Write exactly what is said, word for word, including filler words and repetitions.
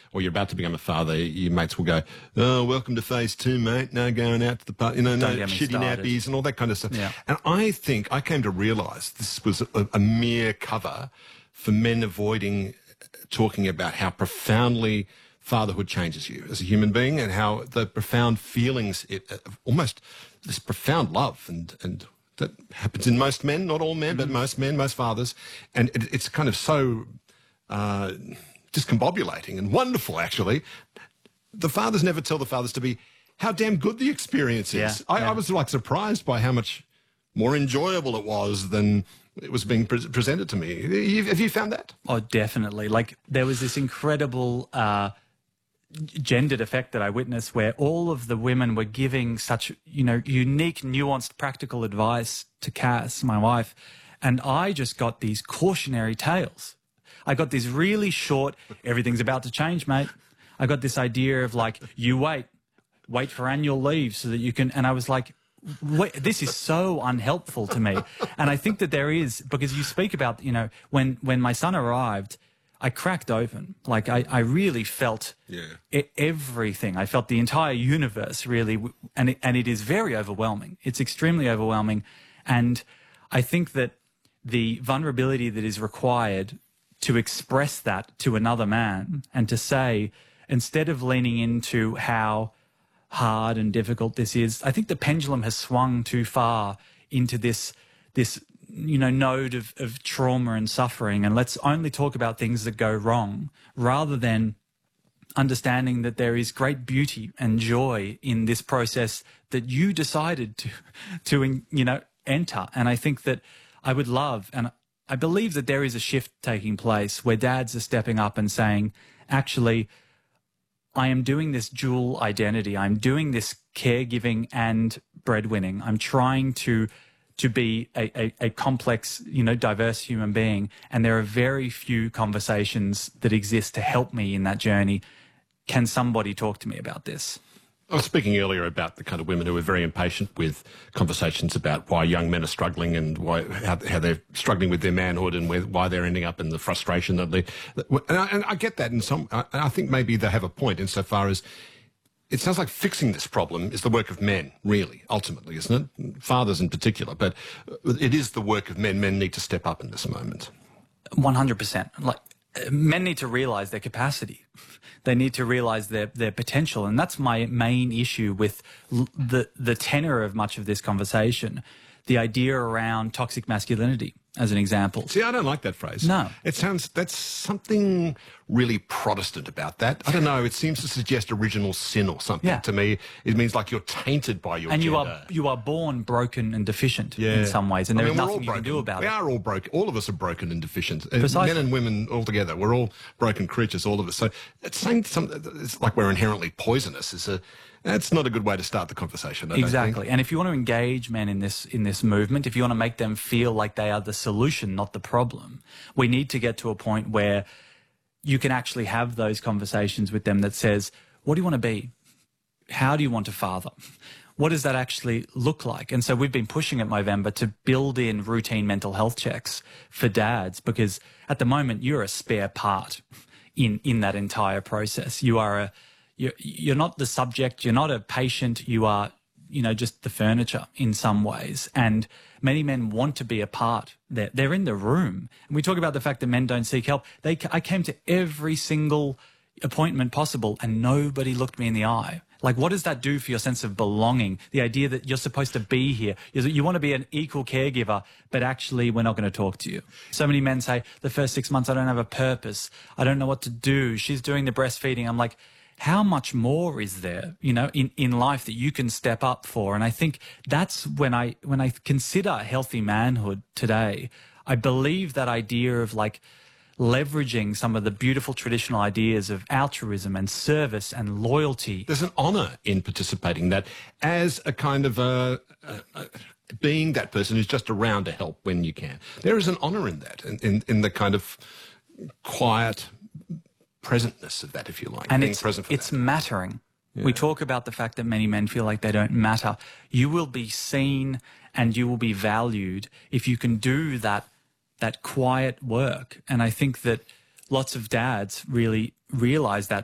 or you're about to become a father, your mates will go, "Oh, welcome to phase two, mate. No going out to the park, you know, no shitty started. nappies and all that kind of stuff." Yeah. And I think I came to realise this was a, a mere cover for men avoiding talking about how profoundly fatherhood changes you as a human being, and how the profound feelings, it, uh, almost this profound love and and. that happens in most men, not all men, but most men, most fathers. And it, it's kind of so uh, discombobulating and wonderful, actually. The fathers never tell the fathers to be, how damn good the experience is. Yeah, I, yeah. I was like surprised by how much more enjoyable it was than it was being pre presented to me. Have you found that? Oh, definitely. Like, there was this incredible uh, gendered effect that I witnessed where all of the women were giving such, you know, unique, nuanced, practical advice to Cass, my wife, and I just got these cautionary tales. I got these really short, everything's about to change, mate. I got this idea of like, you wait, wait for annual leave so that you can, and I was like, wait, this is so unhelpful to me. And I think that there is, because you speak about, you know, when, when my son arrived, I cracked open. Like, I, I really felt yeah. e everything. I felt the entire universe, really, and it, and it is very overwhelming. It's extremely overwhelming. And I think that the vulnerability that is required to express that to another man and to say, instead of leaning into how hard and difficult this is, I think the pendulum has swung too far into this, this you know, node of, of trauma and suffering, and let's only talk about things that go wrong, rather than understanding that there is great beauty and joy in this process that you decided to, to, you know, enter. And I think that I would love, and I believe that there is a shift taking place where dads are stepping up and saying, actually, I am doing this dual identity. I'm doing this caregiving and breadwinning. I'm trying to to be a, a, a complex, you know, diverse human being. And there are very few conversations that exist to help me in that journey. Can somebody talk to me about this? I was speaking earlier about the kind of women who are very impatient with conversations about why young men are struggling and why how, how they're struggling with their manhood and where, why they're ending up in the frustration that they... And I, and I get that in some... I, I think maybe they have a point insofar as it sounds like fixing this problem is the work of men, really, ultimately, isn't it? Fathers in particular, but it is the work of men. Men need to step up in this moment. one hundred percent. Like, men need to realise their capacity. They need to realise their, their potential. And that's my main issue with l the, the tenor of much of this conversation, the idea around toxic masculinity, as an example. See, I don't like that phrase. No. It sounds, that's something really Protestant about that. I don't know, it seems to suggest original sin or something Yeah. to me. It means like you're tainted by your And gender. you are you are born broken and deficient Yeah. in some ways, and I there's mean, we're all nothing you can broken. do about we it. We are all broken. All of us are broken and deficient. Uh, Precisely. Men and women all together. We're all broken creatures, all of us. So it's saying some, it's like we're inherently poisonous. Is a That's not a good way to start the conversation. I don't Exactly. think. And if you want to engage men in this in this movement, if you want to make them feel like they are the solution, not the problem, we need to get to a point where you can actually have those conversations with them that says, what do you want to be? How do you want to father? What does that actually look like? And so we've been pushing at Movember to build in routine mental health checks for dads, because at the moment you're a spare part in, in that entire process. You are a You're, you're not the subject, you're not a patient, you are, you know, just the furniture in some ways. And many men want to be a part. They're, they're in the room. And we talk about the fact that men don't seek help. They, I came to every single appointment possible and nobody looked me in the eye. Like, what does that do for your sense of belonging? The idea that you're supposed to be here. You, you want to be an equal caregiver, but actually we're not going to talk to you. So many men say, the first six months I don't have a purpose. I don't know what to do. She's doing the breastfeeding. I'm like, how much more is there, you know, in, in life that you can step up for? And I think that's when I, when I consider healthy manhood today, I believe that idea of like leveraging some of the beautiful traditional ideas of altruism and service and loyalty. There's an honour in participating in that as a kind of a, a, a being that person who's just around to help when you can. There is an honour in that, in, in, in the kind of quiet presentness of that, if you like. And being it's, present for it's that. mattering. Yeah. We talk about the fact that many men feel like they don't matter. You will be seen and you will be valued if you can do that, that quiet work. And I think that lots of dads really realize that